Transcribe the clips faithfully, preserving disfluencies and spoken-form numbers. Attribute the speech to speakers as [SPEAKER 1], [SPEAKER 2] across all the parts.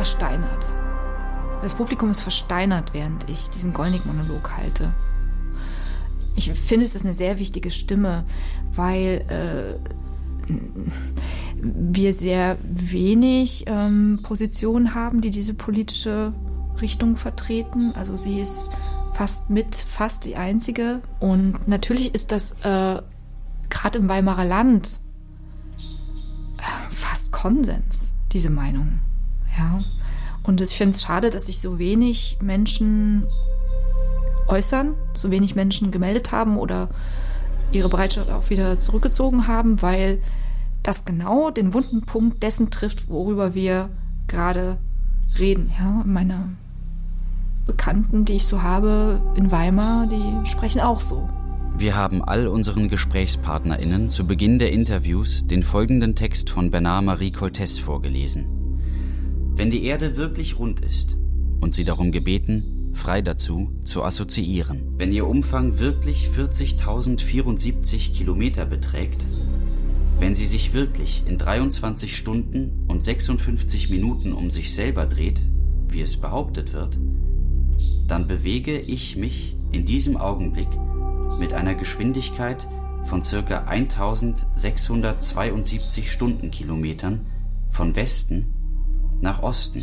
[SPEAKER 1] versteinert. Das Publikum ist versteinert, während ich diesen Gollnick-Monolog halte. Ich finde, es ist eine sehr wichtige Stimme, weil äh, wir sehr wenig ähm, Positionen haben, die diese politische Richtung vertreten. Also sie ist fast mit, fast die einzige. Und natürlich ist das äh, gerade im Weimarer Land äh, fast Konsens, diese Meinung. Ja. Und ich finde es schade, dass sich so wenig Menschen äußern, so wenig Menschen gemeldet haben oder ihre Bereitschaft auch wieder zurückgezogen haben, weil das genau den wunden Punkt dessen trifft, worüber wir gerade reden. Ja, meine Bekannten, die ich so habe in Weimar, die sprechen auch so.
[SPEAKER 2] Wir haben all unseren GesprächspartnerInnen zu Beginn der Interviews den folgenden Text von Bernard Marie Coltès vorgelesen. Wenn die Erde wirklich rund ist und sie darum gebeten, frei dazu zu assoziieren. Wenn ihr Umfang wirklich vierzigtausendvierundsiebzig Kilometer beträgt, wenn sie sich wirklich in dreiundzwanzig Stunden und sechsundfünfzig Minuten um sich selber dreht, wie es behauptet wird, dann bewege ich mich in diesem Augenblick mit einer Geschwindigkeit von ca. eintausendsechshundertzweiundsiebzig Stundenkilometern von Westen nach Osten.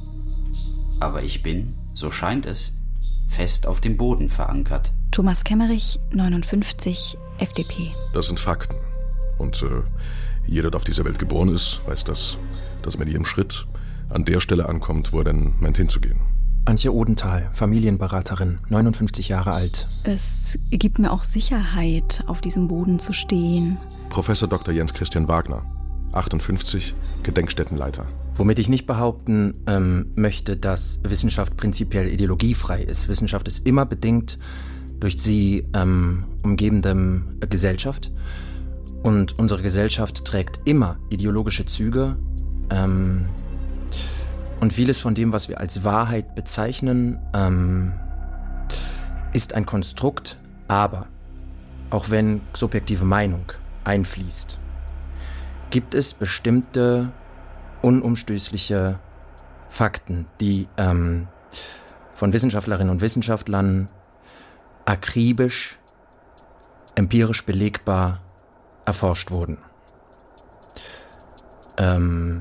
[SPEAKER 2] Aber ich bin, so scheint es, fest auf dem Boden verankert.
[SPEAKER 3] Thomas Kemmerich, neunundfünfzig, F D P.
[SPEAKER 4] Das sind Fakten. Und äh, jeder, der auf dieser Welt geboren ist, weiß das, dass man mit jedem Schritt an der Stelle ankommt, wo er dann meint hinzugehen.
[SPEAKER 5] Antje Odenthal, Familienberaterin, neunundfünfzig Jahre alt.
[SPEAKER 3] Es gibt mir auch Sicherheit, auf diesem Boden zu stehen.
[SPEAKER 4] Professor Doktor Jens Christian Wagner, achtundfünfzig, Gedenkstättenleiter.
[SPEAKER 5] Womit ich nicht behaupten ähm, möchte, dass Wissenschaft prinzipiell ideologiefrei ist. Wissenschaft ist immer bedingt durch sie ähm, umgebende äh, Gesellschaft. Und unsere Gesellschaft trägt immer ideologische Züge. Ähm, und vieles von dem, was wir als Wahrheit bezeichnen, ähm, ist ein Konstrukt. Aber auch wenn subjektive Meinung einfließt, gibt es bestimmte unumstößliche Fakten, die ähm, von Wissenschaftlerinnen und Wissenschaftlern akribisch, empirisch belegbar erforscht wurden. Ähm,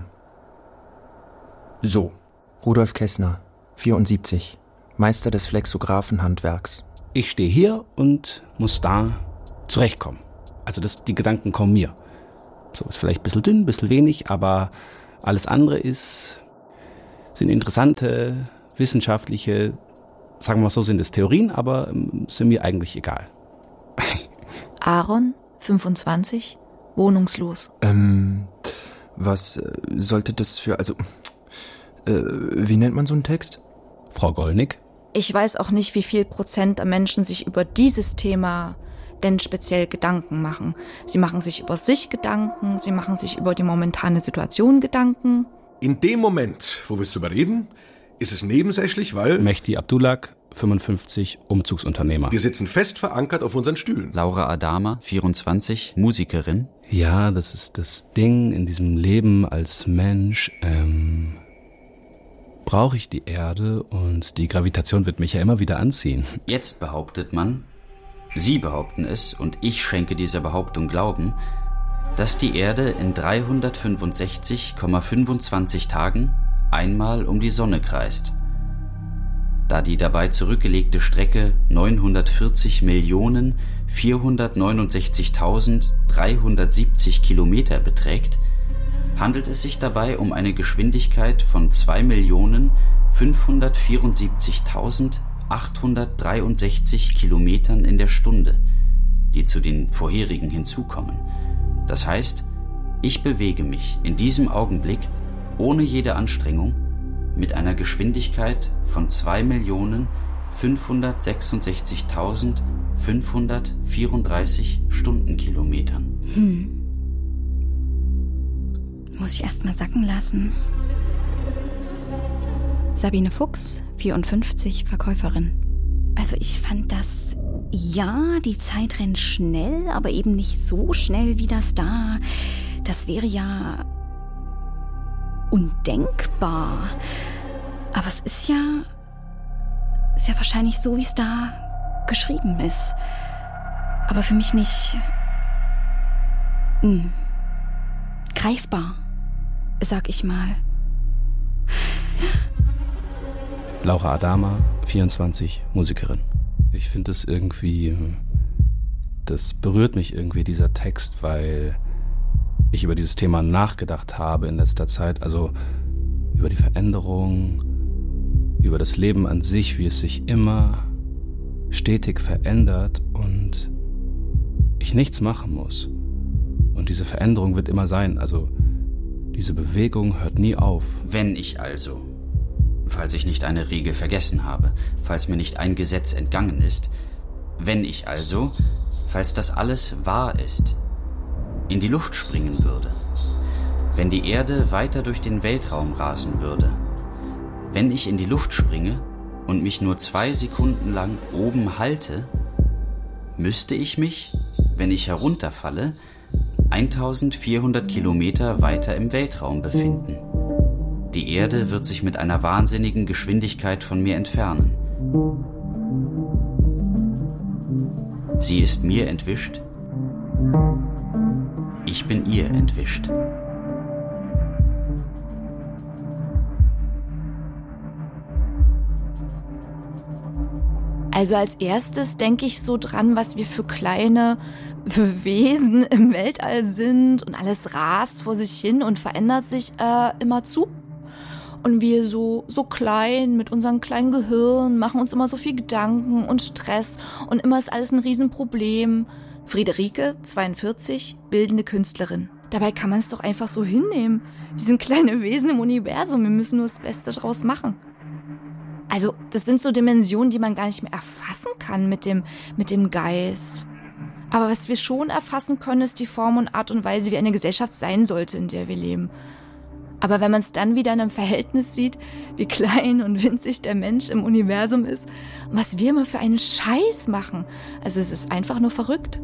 [SPEAKER 5] so, Rudolf Kessner, vierundsiebzig, Meister des Flexographenhandwerks.
[SPEAKER 6] Ich stehe hier und muss da zurechtkommen. Also das, die Gedanken kommen mir. So, ist vielleicht ein bisschen dünn, ein bisschen wenig, aber alles andere ist, sind interessante, wissenschaftliche, sagen wir mal so, sind es Theorien, aber sind mir eigentlich egal.
[SPEAKER 1] Aaron, fünfundzwanzig, wohnungslos.
[SPEAKER 5] Ähm, was äh, sollte das für, also, äh, wie nennt man so einen Text?
[SPEAKER 6] Frau Gollnick?
[SPEAKER 1] Ich weiß auch nicht, wie viel Prozent der Menschen sich über dieses Thema denn speziell Gedanken machen. Sie machen sich über sich Gedanken, sie machen sich über die momentane Situation Gedanken.
[SPEAKER 7] In dem Moment, wo wir es drüber reden, ist es nebensächlich, weil...
[SPEAKER 6] Mehdi Abdullah, fünfundfünfzig, Umzugsunternehmer.
[SPEAKER 7] Wir sitzen fest verankert auf unseren Stühlen.
[SPEAKER 2] Laura Adama, vierundzwanzig, Musikerin.
[SPEAKER 6] Ja, das ist das Ding in diesem Leben als Mensch. Ähm, brauche ich die Erde und die Gravitation wird mich ja immer wieder anziehen.
[SPEAKER 2] Jetzt behauptet man, Sie behaupten es und ich schenke dieser Behauptung Glauben, dass die Erde in dreihundertfünfundsechzig Komma fünfundzwanzig Tagen einmal um die Sonne kreist. Da die dabei zurückgelegte Strecke neunhundertvierzig Millionen vierhundertneunundsechzigtausenddreihundertsiebzig Kilometer beträgt, handelt es sich dabei um eine Geschwindigkeit von zwei Millionen fünfhundertvierundsiebzigtausendachthundertdreiundsechzig Kilometern in der Stunde, die zu den vorherigen hinzukommen. Das heißt, ich bewege mich in diesem Augenblick ohne jede Anstrengung mit einer Geschwindigkeit von zwei Millionen fünfhundertsechsundsechzigtausendfünfhundertvierunddreißig Stundenkilometern.
[SPEAKER 3] Hm. Muss ich erst mal sacken lassen. Sabine Fuchs, vierundfünfzig, Verkäuferin. Also ich fand das, ja, die Zeit rennt schnell, aber eben nicht so schnell wie das da. Das wäre ja undenkbar. Aber es ist ja, ist ja wahrscheinlich so, wie es da geschrieben ist. Aber für mich nicht mh, greifbar, sag ich mal.
[SPEAKER 6] Laura Adama, vierundzwanzig, Musikerin. Ich finde es irgendwie, das berührt mich irgendwie, dieser Text, weil ich über dieses Thema nachgedacht habe in letzter Zeit. Also über die Veränderung, über das Leben an sich, wie es sich immer stetig verändert und ich nichts machen muss. Und diese Veränderung wird immer sein. Also diese Bewegung hört nie auf.
[SPEAKER 2] Wenn ich also, falls ich nicht eine Regel vergessen habe, falls mir nicht ein Gesetz entgangen ist, wenn ich also, falls das alles wahr ist, in die Luft springen würde, wenn die Erde weiter durch den Weltraum rasen würde, wenn ich in die Luft springe und mich nur zwei Sekunden lang oben halte, müsste ich mich, wenn ich herunterfalle, eintausendvierhundert Kilometer weiter im Weltraum befinden. Die Erde wird sich mit einer wahnsinnigen Geschwindigkeit von mir entfernen. Sie ist mir entwischt. Ich bin ihr entwischt.
[SPEAKER 1] Also als erstes denke ich so dran, was wir für kleine Wesen im Weltall sind und alles rast vor sich hin und verändert sich äh, immer zu. Und wir so, so klein mit unserem kleinen Gehirn machen uns immer so viel Gedanken und Stress und immer ist alles ein Riesenproblem. Friederike, zweiundvierzig, bildende Künstlerin. Dabei kann man es doch einfach so hinnehmen. Wir sind kleine Wesen im Universum, wir müssen nur das Beste draus machen. Also das sind so Dimensionen, die man gar nicht mehr erfassen kann mit dem, mit dem Geist. Aber was wir schon erfassen können, ist die Form und Art und Weise, wie eine Gesellschaft sein sollte, in der wir leben. Aber wenn man es dann wieder in einem Verhältnis sieht, wie klein und winzig der Mensch im Universum ist und was wir immer für einen Scheiß machen, also es ist einfach nur verrückt.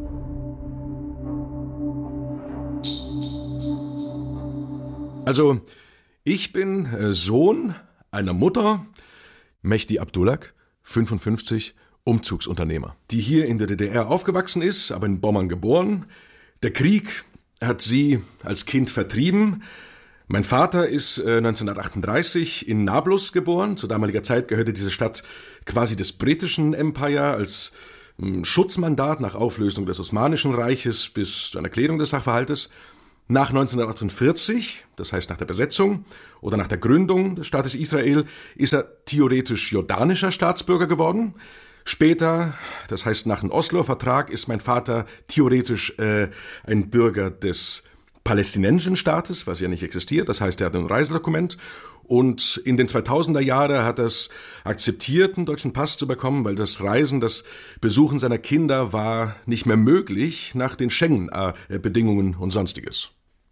[SPEAKER 7] Also, ich bin äh, Sohn einer Mutter, Mehdi Abdulak, fünfundfünfzig, Umzugsunternehmer, die hier in der D D R aufgewachsen ist, aber in Bommern geboren. Der Krieg hat sie als Kind vertrieben. Mein Vater ist äh, neunzehnhundertachtunddreißig in Nablus geboren. Zu damaliger Zeit gehörte diese Stadt quasi des britischen Empire als ähm, Schutzmandat nach Auflösung des Osmanischen Reiches bis zu einer Klärung des Sachverhaltes. Nach neunzehnhundertachtundvierzig, das heißt nach der Besetzung oder nach der Gründung des Staates Israel, ist er theoretisch jordanischer Staatsbürger geworden. Später, das heißt nach dem Osloer Vertrag, ist mein Vater theoretisch äh, ein Bürger des palästinensischen Staates, was ja nicht existiert. Das heißt, er hat ein Reisedokument. Und in den zweitausender Jahren hat er es akzeptiert, einen deutschen Pass zu bekommen, weil das Reisen, das Besuchen seiner Kinder war nicht mehr möglich nach den Schengen-Bedingungen und Sonstiges.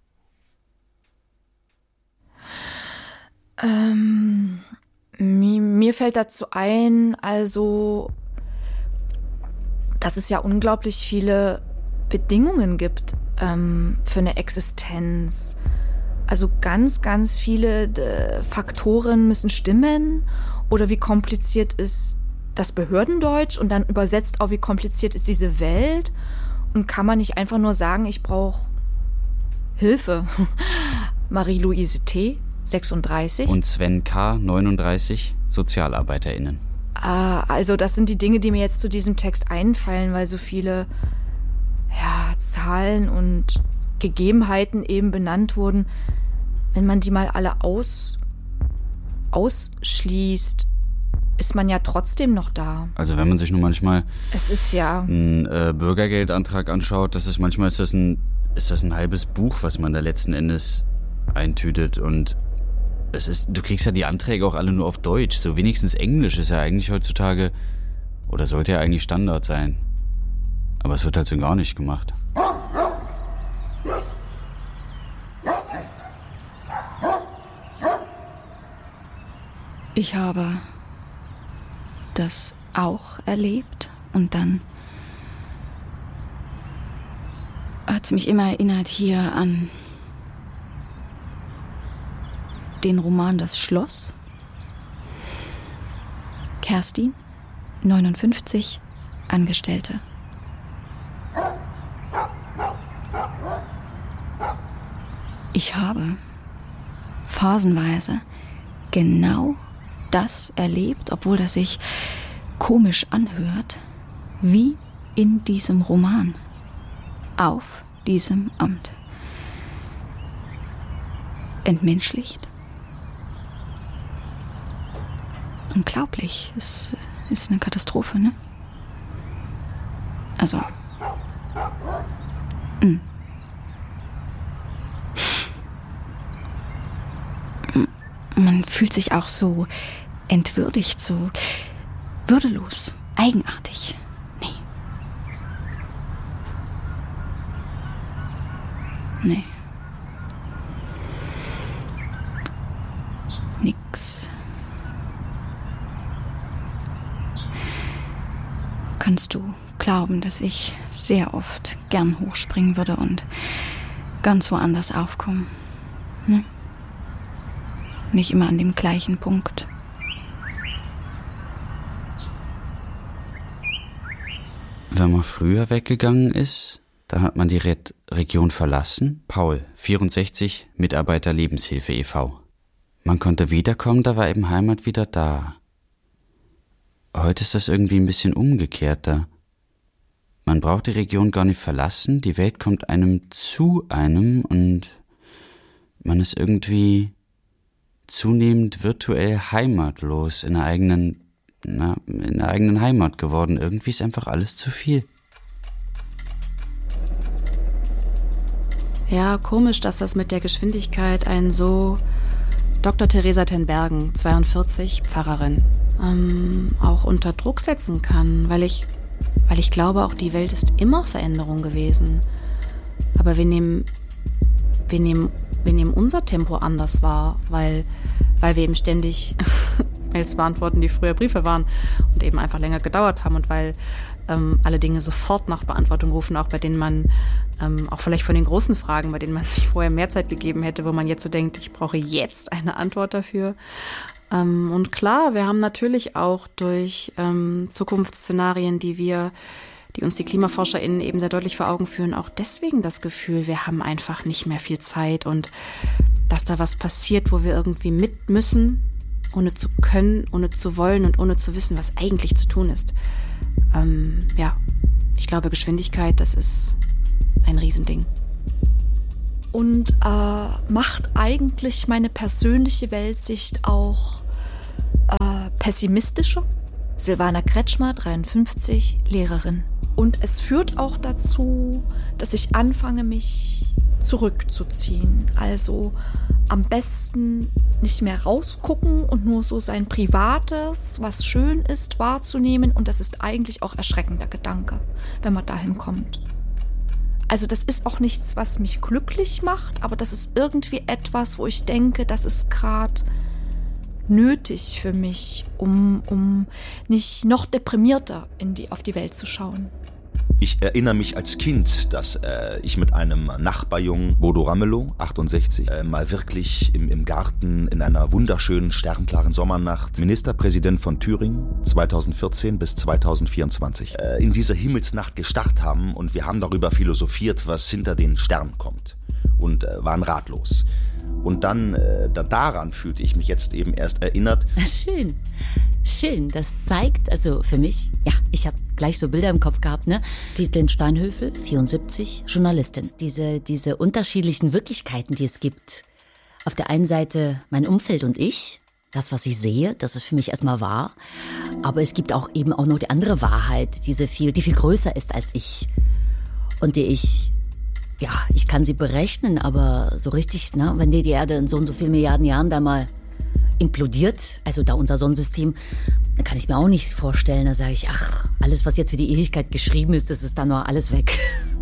[SPEAKER 1] Ähm, mir, mir fällt dazu ein, also, dass es ja unglaublich viele Bedingungen gibt ähm, für eine Existenz. Also ganz, ganz viele äh, Faktoren müssen stimmen. Oder wie kompliziert ist das Behördendeutsch und dann übersetzt auch, wie kompliziert ist diese Welt. Und kann man nicht einfach nur sagen, ich brauche Hilfe. Marie-Louise T., sechsunddreißig.
[SPEAKER 2] Und Sven K., neununddreißig, SozialarbeiterInnen.
[SPEAKER 1] Ah, also das sind die Dinge, die mir jetzt zu diesem Text einfallen, weil so viele ja, Zahlen und Gegebenheiten eben benannt wurden. Wenn man die mal alle aus, ausschließt, ist man ja trotzdem noch da.
[SPEAKER 2] Also wenn man sich nur manchmal
[SPEAKER 1] es ist ja
[SPEAKER 2] einen äh, Bürgergeldantrag anschaut, das ist manchmal ist das ein ist das ein halbes Buch, was man da letzten Endes eintütet. Und es ist, du kriegst ja die Anträge auch alle nur auf Deutsch. So wenigstens Englisch ist ja eigentlich heutzutage oder sollte ja eigentlich Standard sein. Aber es wird halt so gar nicht gemacht.
[SPEAKER 3] Ich habe das auch erlebt und dann hat es mich immer erinnert hier an den Roman Das Schloss. Kerstin, neunundfünfzig, Angestellte. Ich habe phasenweise genau das erlebt, obwohl das sich komisch anhört, wie in diesem Roman, auf diesem Amt. Entmenschlicht. Unglaublich. Es ist eine Katastrophe, ne? Also. Mh. Man fühlt sich auch so entwürdigt, so würdelos, eigenartig. Nee. Nee. Nix. Kannst du glauben, dass ich sehr oft gern hochspringen würde und ganz woanders aufkommen? Ne? Nicht immer an dem gleichen Punkt.
[SPEAKER 2] Wenn man früher weggegangen ist, dann hat man die Re- Region verlassen. Paul, vierundsechzig, Mitarbeiter Lebenshilfe e V Man konnte wiederkommen, da war eben Heimat wieder da. Heute ist das irgendwie ein bisschen umgekehrter. Man braucht die Region gar nicht verlassen, die Welt kommt einem zu einem und man ist irgendwie zunehmend virtuell heimatlos in der eigenen, na, in der eigenen Heimat geworden. Irgendwie ist einfach alles zu viel.
[SPEAKER 8] Ja, komisch, dass das mit der Geschwindigkeit einen so... Doktor Theresa ten Bergen, zweiundvierzig, Pfarrerin, ähm, auch unter Druck setzen kann, weil ich, weil ich glaube, auch die Welt ist immer Veränderung gewesen. Aber wir nehmen, wir nehmen, wir nehmen unser Tempo anders wahr, weil, weil wir eben ständig Mails beantworten, die früher Briefe waren und eben einfach länger gedauert haben und weil ähm, alle Dinge sofort nach Beantwortung rufen, auch bei denen man, ähm, auch vielleicht von den großen Fragen, bei denen man sich vorher mehr Zeit gegeben hätte, wo man jetzt so denkt, ich brauche jetzt eine Antwort dafür. Ähm, und klar, wir haben natürlich auch durch ähm, Zukunftsszenarien, die wir, die uns die KlimaforscherInnen eben sehr deutlich vor Augen führen, auch deswegen das Gefühl, wir haben einfach nicht mehr viel Zeit und dass da was passiert, wo wir irgendwie mit müssen, ohne zu können, ohne zu wollen und ohne zu wissen, was eigentlich zu tun ist. Ähm, ja, ich glaube, Geschwindigkeit, das ist ein Riesending.
[SPEAKER 1] Und äh, macht eigentlich meine persönliche Weltsicht auch äh, pessimistischer? Silvana Kretschmer, dreiundfünfzig, Lehrerin. Und es führt auch dazu, dass ich anfange, mich zurückzuziehen. Also am besten nicht mehr rausgucken und nur so sein Privates, was schön ist, wahrzunehmen. Und das ist eigentlich auch erschreckender Gedanke, wenn man dahin kommt. Also das ist auch nichts, was mich glücklich macht, aber das ist irgendwie etwas, wo ich denke, das ist gerade nötig für mich, um, um nicht noch deprimierter in die, auf die Welt zu schauen.
[SPEAKER 9] Ich erinnere mich als Kind, dass äh, ich mit einem Nachbarjungen, Bodo Ramelow, achtundsechzig, äh, mal wirklich im, im Garten in einer wunderschönen, sternklaren Sommernacht Ministerpräsident von Thüringen zweitausendvierzehn bis zweitausendvierundzwanzig äh, in dieser Himmelsnacht gestarrt haben und wir haben darüber philosophiert, was hinter den Sternen kommt und äh, waren ratlos. Und dann, äh, da, daran fühlte ich mich jetzt eben erst erinnert.
[SPEAKER 10] Schön, schön. Das zeigt, also für mich, ja, ich habe gleich so Bilder im Kopf gehabt, ne? Dietlen Steinhöfel, vierundsiebzig, Journalistin. Diese, diese unterschiedlichen Wirklichkeiten, die es gibt. Auf der einen Seite mein Umfeld und ich, das, was ich sehe, das ist für mich erstmal wahr. Aber es gibt auch eben auch noch die andere Wahrheit, diese viel, die viel größer ist als ich. Und die ich... Ja, ich kann sie berechnen, aber so richtig, ne, wenn die Erde in so und so vielen Milliarden Jahren da mal implodiert, also da unser Sonnensystem, dann kann ich mir auch nicht vorstellen, da sage ich, ach, alles, was jetzt für die Ewigkeit geschrieben ist, das ist dann nur alles weg.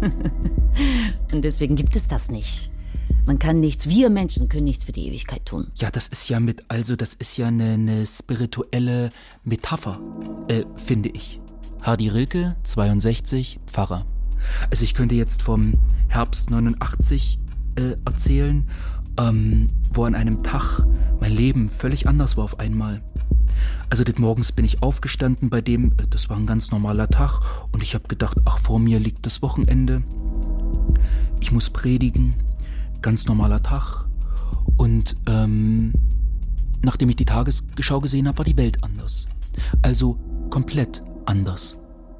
[SPEAKER 10] Und deswegen gibt es das nicht. Man kann nichts, wir Menschen können nichts für die Ewigkeit tun.
[SPEAKER 5] Ja, das ist ja mit, also das ist ja eine, eine spirituelle Metapher, äh, finde ich. Hardy Rilke, zweiundsechzig, Pfarrer. Also ich könnte jetzt vom Herbst neunundachtzig äh, erzählen,
[SPEAKER 11] ähm, wo an einem Tag mein Leben völlig anders war auf einmal. Also das morgens bin ich aufgestanden bei dem, das war ein ganz normaler Tag und ich habe gedacht, ach, vor mir liegt das Wochenende. Ich muss predigen, ganz normaler Tag. Und ähm, nachdem ich die Tagesschau gesehen habe, war die Welt anders. Also komplett anders.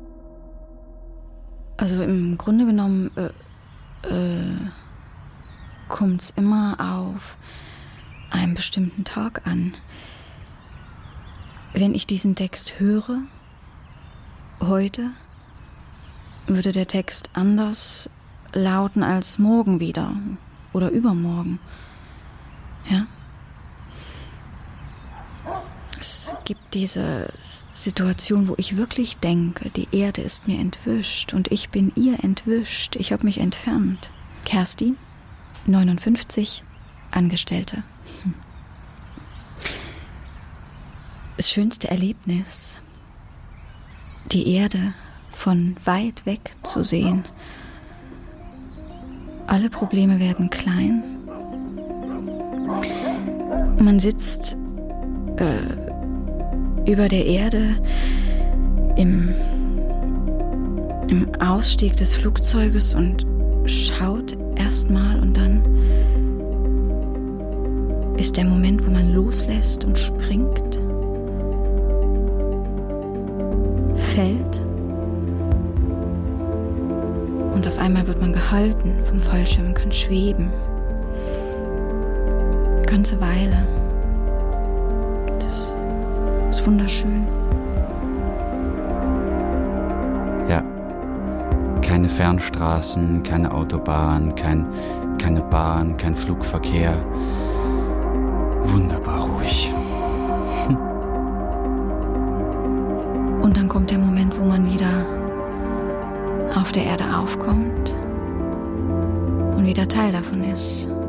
[SPEAKER 3] Also im Grunde genommen äh, äh, kommt es immer auf einen bestimmten Tag an. Wenn ich diesen Text höre, heute, würde der Text anders lauten als morgen wieder oder übermorgen. Ja? Es gibt diese Situation, wo ich wirklich denke, die Erde ist mir entwischt und ich bin ihr entwischt. Ich habe mich entfernt. Kerstin, neunundfünfzig, Angestellte. Hm. Das schönste Erlebnis, die Erde von weit weg zu sehen. Alle Probleme werden klein. Man sitzt äh, über der Erde im, im Ausstieg des Flugzeuges und schaut erstmal und dann ist der Moment, wo man loslässt und springt. Fällt und auf einmal wird man gehalten vom Fallschirm und kann schweben. Eine ganze Weile. Das ist wunderschön.
[SPEAKER 2] Ja, keine Fernstraßen, keine Autobahn, kein, keine Bahn, kein Flugverkehr. Wunderbar ruhig.
[SPEAKER 3] Und dann kommt der Moment, wo man wieder auf der Erde aufkommt und wieder Teil davon ist.